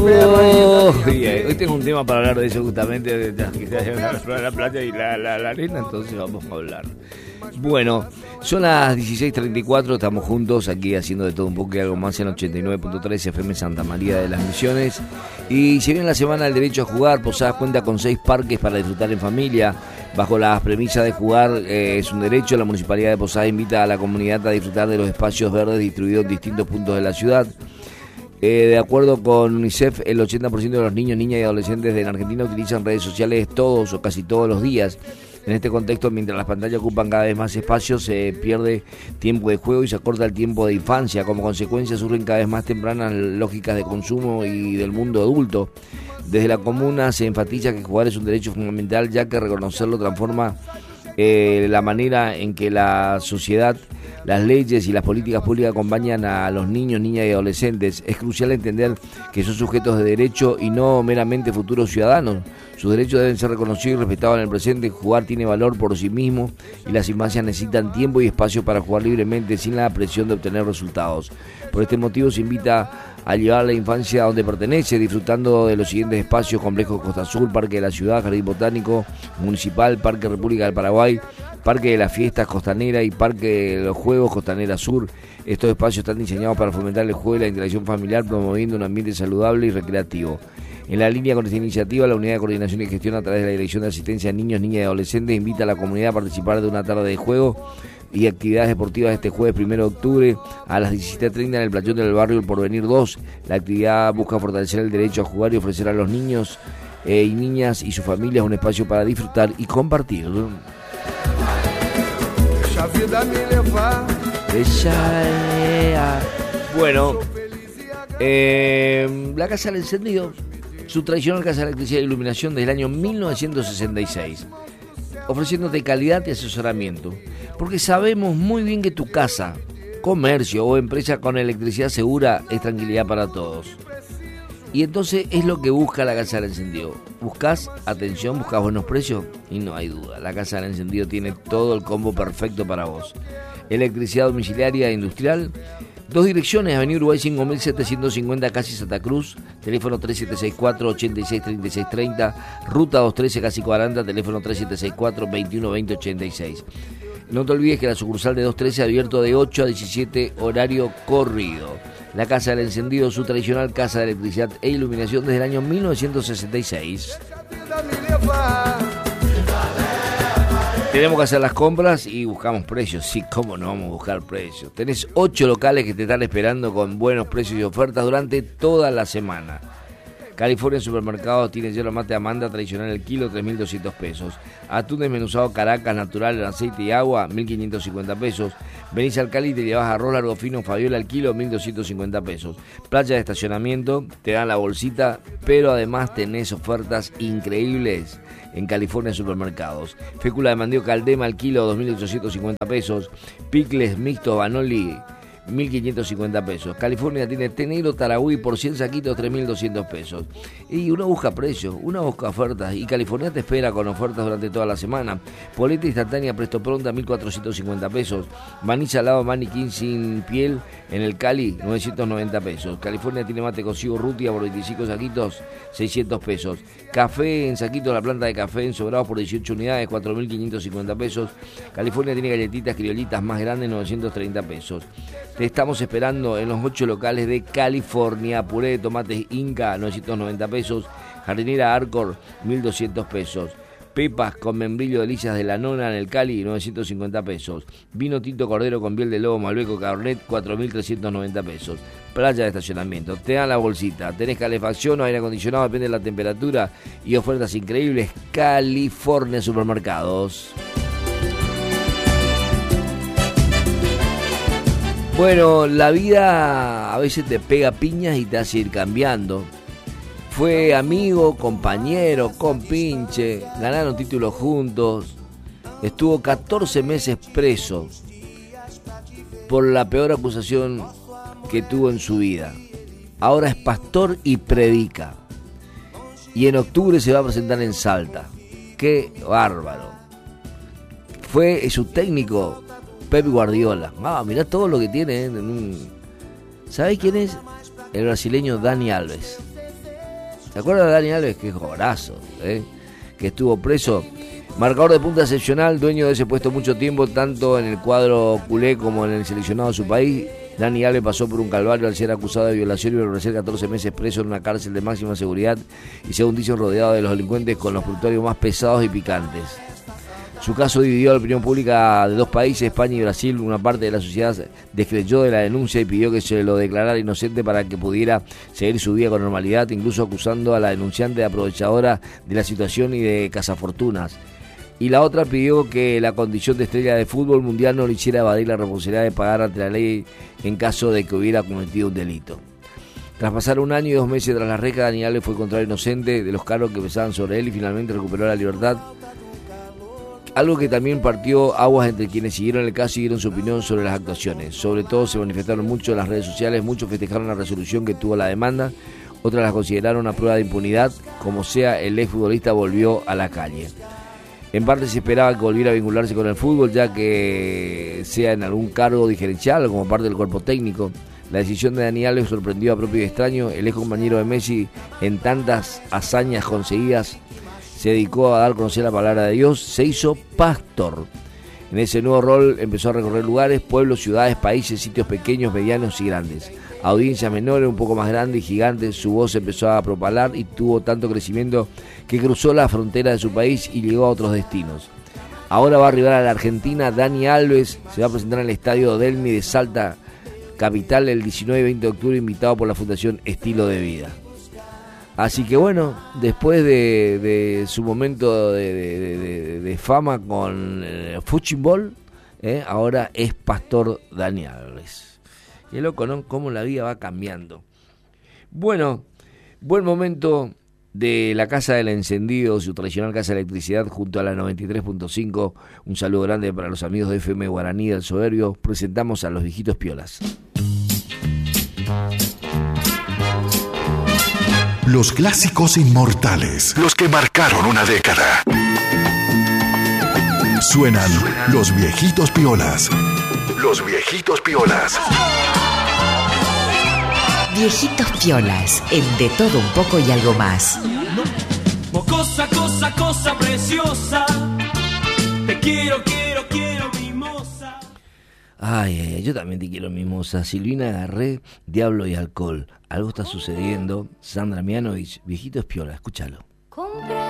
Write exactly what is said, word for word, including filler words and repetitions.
Oh, yeah. Hoy tengo un tema para hablar de eso justamente, de la, la playa y la, la, la arena, entonces vamos a hablar. Bueno, son las dieciséis treinta y cuatro, estamos juntos aquí haciendo de todo un poco y algo más en ochenta y nueve punto tres F M Santa María de las Misiones. Y si viene la semana del derecho a jugar, Posadas cuenta con seis parques para disfrutar en familia. Bajo las premisas de jugar eh, es un derecho, la Municipalidad de Posadas invita a la comunidad a disfrutar de los espacios verdes distribuidos en distintos puntos de la ciudad. Eh, de acuerdo con UNICEF, el ochenta por ciento de los niños, niñas y adolescentes de la Argentina utilizan redes sociales todos o casi todos los días. En este contexto, mientras las pantallas ocupan cada vez más espacio, se pierde tiempo de juego y se acorta el tiempo de infancia. Como consecuencia, surgen cada vez más tempranas lógicas de consumo y del mundo adulto. Desde la comuna se enfatiza que jugar es un derecho fundamental, ya que reconocerlo transforma eh, la manera en que la sociedad, las leyes y las políticas públicas acompañan a los niños, niñas y adolescentes. Es crucial entender que son sujetos de derecho y no meramente futuros ciudadanos. Sus derechos deben ser reconocidos y respetados en el presente. Jugar tiene valor por sí mismo y las infancias necesitan tiempo y espacio para jugar libremente sin la presión de obtener resultados. Por este motivo se invita a llevar la infancia a donde pertenece, disfrutando de los siguientes espacios: Complejo Costa Azul, Parque de la Ciudad, Jardín Botánico Municipal, Parque República del Paraguay, Parque de las Fiestas Costanera y Parque de los Juegos Costanera Sur. Estos espacios están diseñados para fomentar el juego y la interacción familiar, promoviendo un ambiente saludable y recreativo. En la línea con esta iniciativa, la Unidad de Coordinación y Gestión, a través de la Dirección de Asistencia a Niños, Niñas y Adolescentes, invita a la comunidad a participar de una tarde de juego y actividades deportivas este jueves primero de octubre a las diecisiete treinta en el playón del barrio El Porvenir dos. La actividad busca fortalecer el derecho a jugar y ofrecer a los niños eh, y niñas y sus familias un espacio para disfrutar y compartir. Bueno, eh, la Casa del Encendido, su tradicional casa de electricidad e iluminación desde el año mil novecientos sesenta y seis, ofreciéndote calidad y asesoramiento, porque sabemos muy bien que tu casa, comercio o empresa con electricidad segura es tranquilidad para todos. Y entonces es lo que busca la Casa del Encendido. ¿Buscas atención? ¿Buscas buenos precios? Y no hay duda, la Casa del Encendido tiene todo el combo perfecto para vos. Electricidad domiciliaria e industrial. Dos direcciones: Avenida Uruguay cinco mil setecientos cincuenta, casi Santa Cruz, teléfono tres siete seis cuatro, ocho seis tres seis tres cero, Ruta doscientos trece, casi cuarenta, teléfono tres siete seis cuatro, veintiuno veinte ochenta y seis. No te olvides que la sucursal de doscientos trece abierto de ocho a diecisiete, horario corrido. La Casa del Encendido, su tradicional casa de electricidad e iluminación desde el año mil novecientos sesenta y seis. Tenemos que hacer las compras y buscamos precios. Sí, cómo no vamos a buscar precios. Tenés ocho locales que te están esperando con buenos precios y ofertas durante toda la semana. California Supermercado tiene hielo mate Amanda tradicional el kilo, tres mil doscientos pesos. Atún desmenuzado Caracas natural en aceite y agua, mil quinientos cincuenta pesos. Venís al Cali y te llevas arroz largo fino Fabiola al kilo, mil doscientos cincuenta pesos. Playa de estacionamiento, te dan la bolsita, pero además tenés ofertas increíbles en California Supermercados. Fécula de mandioca Aldema al kilo, dos mil ochocientos cincuenta pesos. Picles mixtos Banoli, mil quinientos cincuenta pesos. California tiene té negro Taragüí por cien saquitos, tres mil doscientos pesos. Y uno busca precios, uno busca ofertas, y California te espera con ofertas durante toda la semana. Polenta instantánea Presto Pronta, mil cuatrocientos cincuenta pesos. Maní salado maniquín sin piel en el Cali, novecientos noventa pesos. California tiene mate cocido Rutia por veinticinco saquitos, seiscientos pesos. Café en saquito, la planta de café en sobrados por dieciocho unidades, cuatro mil quinientos cincuenta pesos. California tiene galletitas criollitas más grandes, novecientos treinta pesos. Te estamos esperando en los ocho locales de California. Puré de tomates Inca, novecientos noventa pesos. Jardinera Arcor, mil doscientos pesos. Pepas con membrillo Delicias de la Nona en el Cali, novecientos cincuenta pesos. Vino tinto Cordero con piel de lobo Malbeco Cabernet, cuatro mil trescientos noventa pesos. Playa de estacionamiento, te dan la bolsita. Tenés calefacción o aire acondicionado, depende de la temperatura. Y ofertas increíbles. California Supermercados. Bueno, la vida a veces te pega piñas y te hace ir cambiando. Fue amigo, compañero, compinche, ganaron títulos juntos. Estuvo catorce meses preso por la peor acusación que tuvo en su vida. Ahora es pastor y predica. Y en octubre se va a presentar en Salta. ¡Qué bárbaro! Fue su técnico Pep Guardiola. Ah, mirá todo lo que tiene, ¿eh? ¿Sabés quién es? El brasileño Dani Alves. ¿Se acuerdan de Dani Alves? Qué jugadorazo, ¿eh? Que estuvo preso. Marcador de punta excepcional, dueño de ese puesto mucho tiempo, tanto en el cuadro culé como en el seleccionado de su país. Dani Alves pasó por un calvario al ser acusado de violación y permanecer catorce meses preso en una cárcel de máxima seguridad y, según dicen, rodeado de los delincuentes con los purgatorios más pesados y picantes. Su caso dividió a la opinión pública de dos países, España y Brasil. Una parte de la sociedad descreyó de la denuncia y pidió que se lo declarara inocente para que pudiera seguir su vida con normalidad, incluso acusando a la denunciante de aprovechadora de la situación y de cazafortunas. Y la otra pidió que la condición de estrella de fútbol mundial no le hiciera evadir la responsabilidad de pagar ante la ley en caso de que hubiera cometido un delito. Tras pasar un año y dos meses tras la reja, Dani Alves fue encontrado inocente de los cargos que pesaban sobre él y finalmente recuperó la libertad. Algo que también partió aguas entre quienes siguieron el caso y dieron su opinión sobre las actuaciones. Sobre todo se manifestaron mucho en las redes sociales, muchos festejaron la resolución que tuvo la demanda, otras la consideraron una prueba de impunidad. Como sea, el exfutbolista volvió a la calle. En parte se esperaba que volviera a vincularse con el fútbol, ya que sea en algún cargo diferencial o como parte del cuerpo técnico. La decisión de Dani Alves sorprendió a propio y extraño. El ex compañero de Messi, en tantas hazañas conseguidas, se dedicó a dar a conocer la palabra de Dios, se hizo pastor. En ese nuevo rol empezó a recorrer lugares, pueblos, ciudades, países, sitios pequeños, medianos y grandes. Audiencias menores, un poco más grandes y gigantes, su voz empezó a propalar y tuvo tanto crecimiento que cruzó la frontera de su país y llegó a otros destinos. Ahora va a arribar a la Argentina. Dani Alves se va a presentar en el estadio Delmi de Salta, capital, el diecinueve y veinte de octubre, invitado por la Fundación Estilo de Vida. Así que bueno, después de, de su momento de, de, de, de fama con el fútbol, eh, ahora es pastor Dani Alves. Qué loco, ¿no? Cómo la vida va cambiando. Bueno, buen momento de la Casa del Encendido, su tradicional casa de electricidad junto a la noventa y tres punto cinco. Un saludo grande para los amigos de F M Guaraní del Soberbio. Presentamos a los viejitos piolas. Los clásicos inmortales, los que marcaron una década. Suenan los viejitos piolas. Los viejitos piolas. Viejitos piolas, en De Todo Un Poco y Algo Más. Cosa, cosa, cosa preciosa. Te quiero, quiero, quiero, mimosa. Ay, ay, ay, yo también te quiero, mimosa. Silvina Garré, Diablo y Alcohol. Algo está sucediendo. Sandra Mianovich, viejitos piola, escúchalo.